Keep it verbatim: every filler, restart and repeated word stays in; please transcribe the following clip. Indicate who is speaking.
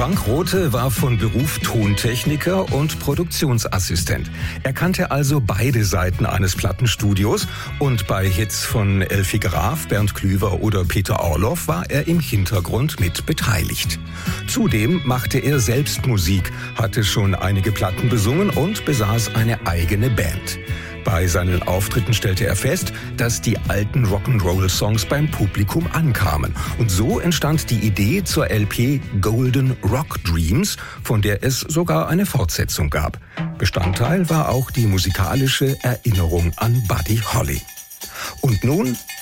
Speaker 1: Frank Rothe war von Beruf Tontechniker und Produktionsassistent. Er kannte also beide Seiten eines Plattenstudios und bei Hits von Elfi Graf, Bernd Klüver oder Peter Orloff war er im Hintergrund mit beteiligt. Zudem machte er selbst Musik, hatte schon einige Platten besungen und besaß eine eigene Band. Bei seinen Auftritten stellte er fest, dass die alten Rock'n'Roll-Songs beim Publikum ankamen. Und so entstand die Idee zur L P Golden Rock Dreams, von der es sogar eine Fortsetzung gab. Bestandteil war auch die musikalische Erinnerung an Buddy Holly. Und nun